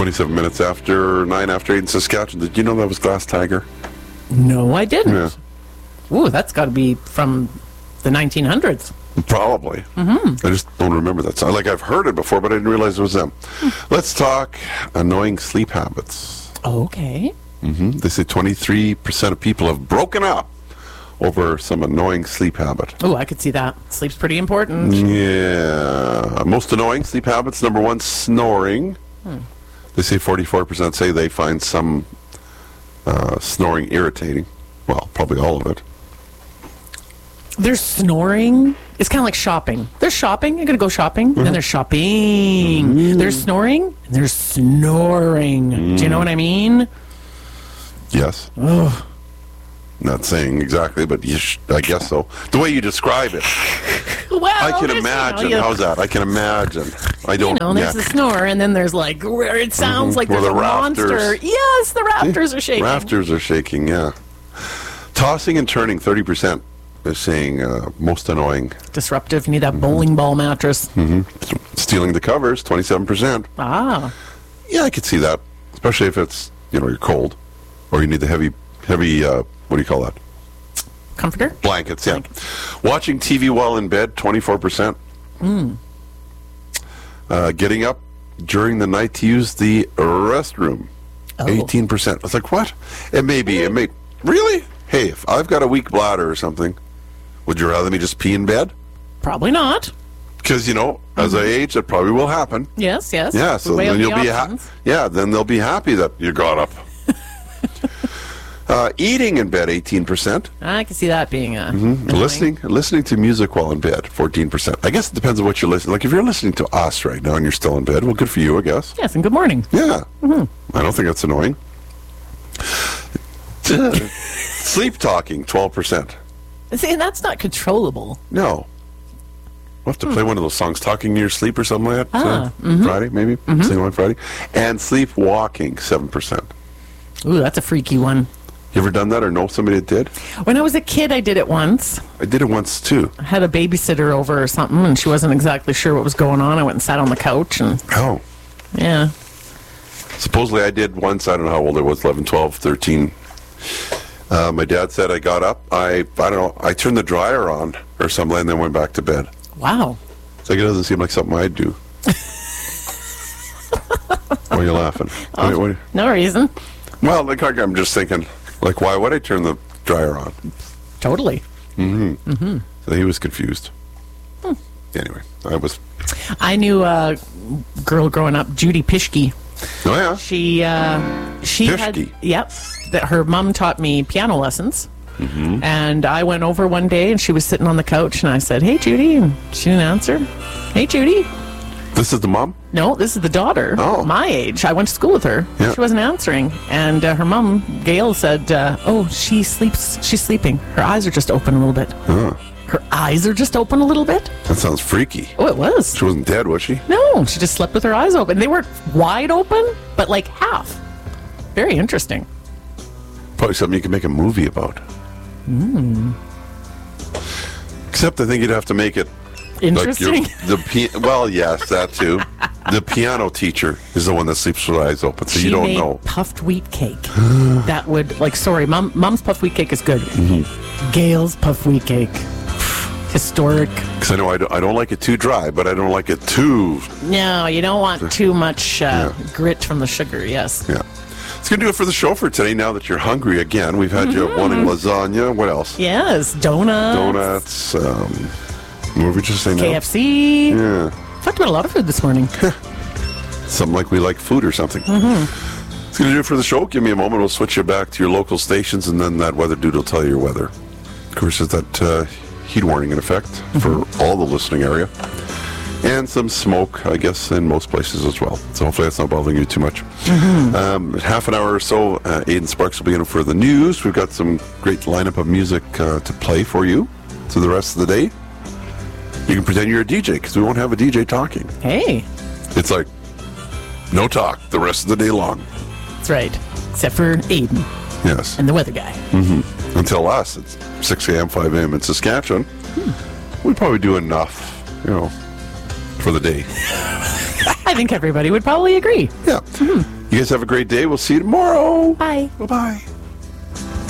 27 minutes after 9 after 8 in Saskatchewan. Did you know that was Glass Tiger? No, I didn't. Yeah. Ooh, that's got to be from the 1900s. Probably. I just don't remember that song. Like, I've heard it before, but I didn't realize it was them. Let's talk annoying sleep habits. Okay. They say 23% of people have broken up over some annoying sleep habit. Oh, I could see that. Sleep's pretty important. Yeah. Most annoying sleep habits. Number 1, snoring. They say 44% say they find some snoring irritating. Well, probably all of it. There's snoring. It's kind of like shopping. There's shopping. You're going to go shopping. Then there's shopping. There's snoring. And there's snoring. Do you know what I mean? Yes. Oh. Not saying exactly, but I guess so. The way you describe it. Well, I can imagine. How's that? I can imagine. I don't. There's the snore, and then there's like where it sounds like Where there's the a rafters. monster. Yes, the rafters are shaking. Rafters are shaking, yeah. Tossing and turning, 30% is saying most annoying. Disruptive. You need that bowling ball mattress. Stealing the covers, 27%. Ah. Yeah, I could see that, especially if it's, you're cold, or you need the heavy, what do you call that? Comforter? Blankets, yeah. Watching TV while in bed, 24%. Getting up during the night to use the restroom, 18%. It's like, what? It may be. Really? Hey, if I've got a weak bladder or something, would you rather me just pee in bed? Probably not. Because, as I age, that probably will happen. Yes. Yeah, so then you'll be then they'll be happy that you got up. Eating in bed, 18%. I can see that being Listening to music while in bed, 14%. I guess it depends on what you're listening. Like if you're listening to us right now and you're still in bed, well, good for you, I guess. Yes, and good morning. Yeah. I don't think that's annoying. Sleep talking, 12%. See, and that's not controllable. No. We'll have to play one of those songs, Talking in Your Sleep or something like that. Friday, maybe. Sing on Friday. And sleepwalking, 7%. Ooh, that's a freaky one. You ever done that or know somebody that did? When I was a kid, I did it once. I did it once, too. I had a babysitter over or something, and she wasn't exactly sure what was going on. I went and sat on the couch, and... Oh. Yeah. Supposedly I did once. I don't know how old I was, 11, 12, 13. My dad said I got up. I don't know. I turned the dryer on or something and then went back to bed. Wow. It's like it doesn't seem like something I'd do. Why are you laughing? No reason. Well, I'm just thinking, why would I turn the dryer on? Totally. So he was confused. Anyway, I knew a girl growing up, Judy Pischke. Oh, yeah? She had... Yep. That her mom taught me piano lessons. And I went over one day, and she was sitting on the couch, and I said, "Hey, Judy," and she didn't answer. "Hey, Judy." This is the mom? No, this is the daughter. Oh. My age. I went to school with her. Yeah. She wasn't answering. And her mom, Gail, said, she sleeps. She's sleeping. Her eyes are just open a little bit. Her eyes are just open a little bit? That sounds freaky. Oh, it was. She wasn't dead, was she? No, she just slept with her eyes open. They weren't wide open, but like half. Very interesting. Probably something you could make a movie about. Except I think you'd have to make it interesting. Well, yes, that too. The piano teacher is the one that sleeps with her eyes open, so she you don't made know. Puffed wheat cake. That would Mom's puffed wheat cake is good. Gail's puffed wheat cake, historic. Because I know I don't like it too dry, but I don't like it too. No, you don't want too much grit from the sugar. Yes. Yeah. It's going to do it for the show for today. Now that you're hungry again, we've had you wanting lasagna. What else? Yes, donuts. What were we just saying now? KFC. Yeah. Talked about a lot of food this morning. Something like we like food or something. It's going to do it for the show. Give me a moment. We'll switch you back to your local stations, and then that weather dude will tell you your weather. Of course, there's that heat warning in effect for all the listening area. And some smoke, I guess, in most places as well. So hopefully that's not bothering you too much. Half an hour or so, Aidan Sparks will be in for the news. We've got some great lineup of music to play for you through the rest of the day. You can pretend you're a DJ, because we won't have a DJ talking. Hey. It's like, no talk the rest of the day long. That's right. Except for Aidan. Yes. And the weather guy. Until us, it's 6 a.m., 5 a.m. in Saskatchewan. We probably do enough, for the day. I think everybody would probably agree. Yeah. You guys have a great day. We'll see you tomorrow. Bye. Bye-bye.